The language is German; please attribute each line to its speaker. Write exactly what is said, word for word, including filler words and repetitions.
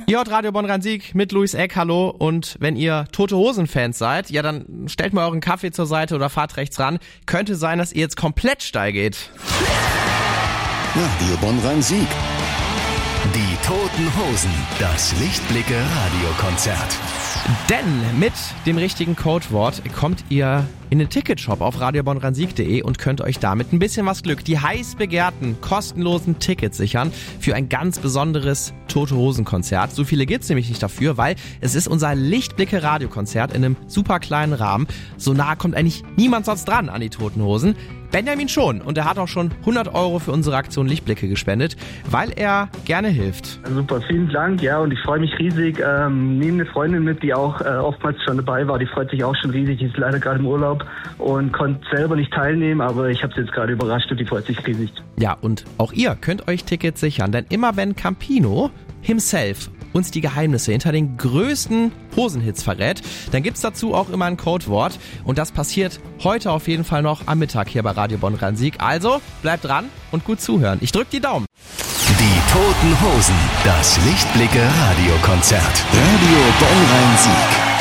Speaker 1: Ihr hört Radio Bonn-Rhein-Sieg mit Luis Eck, hallo. Und wenn ihr Tote Hosen-Fans seid, ja dann stellt mal euren Kaffee zur Seite oder fahrt rechts ran. Könnte sein, dass ihr jetzt komplett steil geht.
Speaker 2: Radio Bonn-Rhein-Sieg.
Speaker 3: Die Toten Hosen, das Lichtblicke-Radiokonzert.
Speaker 1: Denn mit dem richtigen Codewort kommt ihr in den Ticketshop auf radio bonn rhein sieg punkt de und könnt euch damit ein bisschen was Glück, die heiß begehrten, kostenlosen Tickets sichern für ein ganz besonderes Tote Hosen Konzert. So viele gibt's nämlich nicht dafür, weil es ist unser Lichtblicke Radiokonzert in einem super kleinen Rahmen. So nah kommt eigentlich niemand sonst dran an die Toten Hosen. Benjamin schon, und er hat auch schon hundert Euro für unsere Aktion Lichtblicke gespendet, weil er gerne hilft.
Speaker 4: Super, vielen Dank, ja, und ich freue mich riesig. Ähm, nehme eine Freundin mit, die auch äh, oftmals schon dabei war, die freut sich auch schon riesig, die ist leider gerade im Urlaub und konnte selber nicht teilnehmen, aber ich habe sie jetzt gerade überrascht und die freut sich riesig.
Speaker 1: Ja, und auch ihr könnt euch Tickets sichern, denn immer wenn Campino himself uns die Geheimnisse hinter den größten Hosenhits verrät, dann gibt's dazu auch immer ein Codewort und das passiert heute auf jeden Fall noch am Mittag hier bei Radio Bonn-Rhein-Sieg. Also bleibt dran und gut zuhören. Ich drück die Daumen.
Speaker 3: Die Toten Hosen, das Lichtblicke Radiokonzert.
Speaker 2: Radio Bonn-Rhein-Sieg.